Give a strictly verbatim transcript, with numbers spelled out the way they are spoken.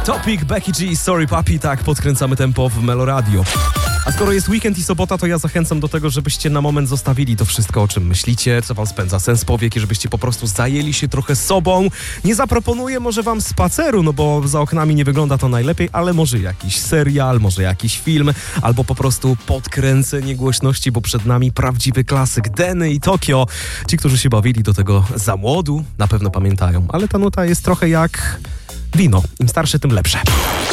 Topic, Becky G, Sorry Papi, tak podkręcamy tempo w Meloradio. A skoro jest weekend i sobota, to ja zachęcam do tego, żebyście na moment zostawili to wszystko, o czym myślicie, co wam spędza sens powiek i żebyście po prostu zajęli się trochę sobą. Nie zaproponuję może wam spaceru, no bo za oknami nie wygląda to najlepiej, ale może jakiś serial, może jakiś film, albo po prostu podkręcenie głośności, bo przed nami prawdziwy klasyk Deny i Tokio. Ci, którzy się bawili do tego za młodu, na pewno pamiętają, ale ta nuta jest trochę jak wino. Im starsze, tym lepsze.